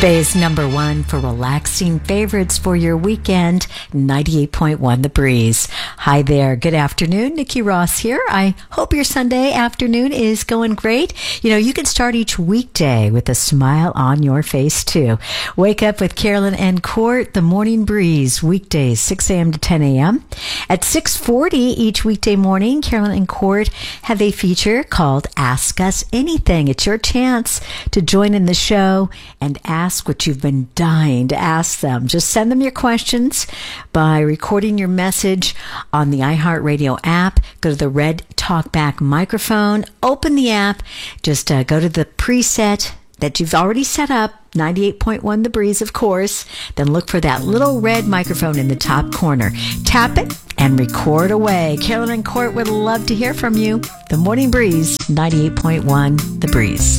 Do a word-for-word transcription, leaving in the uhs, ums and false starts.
Bay's number one for relaxing favorites for your weekend, ninety-eight point one The Breeze. Hi there. Good afternoon. Nikki Ross here. I hope your Sunday afternoon is going great. You know, you can start each weekday with a smile on your face, too. Wake up with Carolyn and Court, The Morning Breeze, weekdays, six a.m. to ten a.m. At six forty each weekday morning, Carolyn and Court have a feature called Ask Us Anything. It's your chance to join in the show and ask what you've been dying to ask them. Just send them your questions by recording your message on the iHeartRadio app. Go to the red talkback microphone, open the app, just uh, go to the preset that you've already set up, ninety-eight point one The Breeze, of course. Then look for that little red microphone in the top corner. Tap it and record away. Carolyn and Court would love to hear from you. The Morning Breeze, ninety-eight point one The Breeze.